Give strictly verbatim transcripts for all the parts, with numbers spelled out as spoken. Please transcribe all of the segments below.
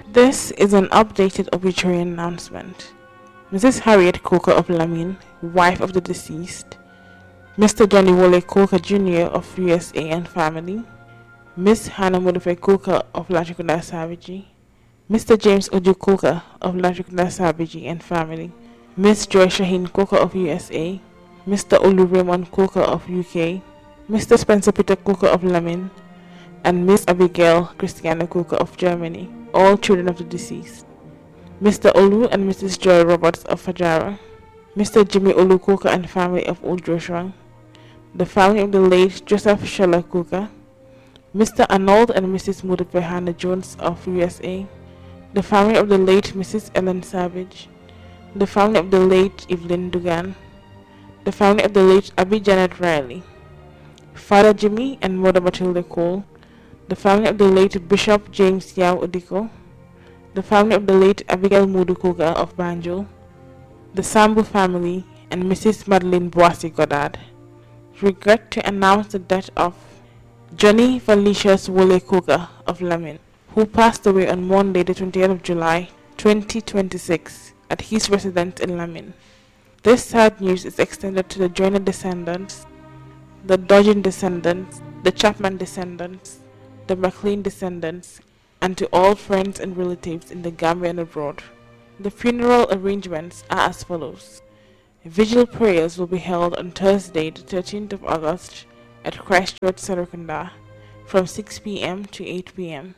This is an updated obituary announcement. Missus Harriet Coker of Lamine, wife of the deceased. Mister Johnny Wole Coker Junior of U S A and family. Miss Hannah Modife Coker of Latrikunda Savage. Mister James Oju Coker of Latrikunda Savage and family. Miss Joy Shaheen Coker of U S A. Mister Olu Raymond Coker of U K. Mister Spencer Peter Coker of Lamine. And Miss Abigail Christiana Coker of Germany, all children of the deceased. Mister Olu and Missus Joy Roberts of Fajara. Mister Jimmy Olu Coker and family of Old Joshua. The family of the late Joseph Sheller Coker. Mister Arnold and Missus Modife Hannah Jones of U S A. The family of the late Missus Ellen Savage. The family of the late Evelyn Dugan. The family of the late Abby Janet Riley. Father Jimmy and Mother Matilda Cole. The family of the late Bishop James Yao Odiko. The family of the late Abigail Mudu Coker of Banjul. The Sambu family and Missus Madeline Boissy Goddard. Regret to announce the death of Johnny Valicious Wole Coker of Lamine, who passed away on Monday the twentieth of July twenty twenty-six at his residence in Lamine. This sad news is extended to the Joyner descendants, the Dodgen descendants, the Chapman descendants, the McLean descendants, and to all friends and relatives in the Gambia and abroad. The funeral arrangements are as follows. Vigil prayers will be held on Thursday the thirteenth of August at Christchurch, Serekunda from six p m to eight p m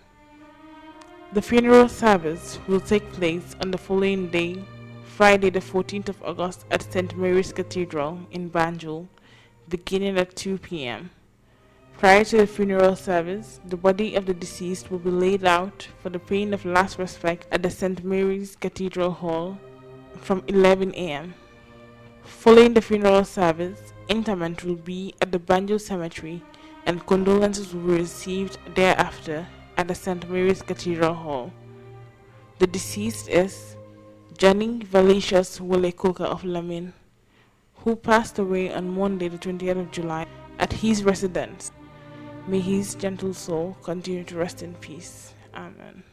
The funeral service will take place on the following day, Friday the fourteenth of August at Saint Mary's Cathedral in Banjul, beginning at two p m Prior to the funeral service, the body of the deceased will be laid out for the paying of last respect at the Saint Mary's Cathedral Hall from eleven a m Following the funeral service, interment will be at the Banjul Cemetery and condolences will be received thereafter at the Saint Mary's Cathedral Hall. The deceased is Johnny Valicious Wole Coker of Lamine, who passed away on Monday the twentieth of July at his residence. May his gentle soul continue to rest in peace. Amen.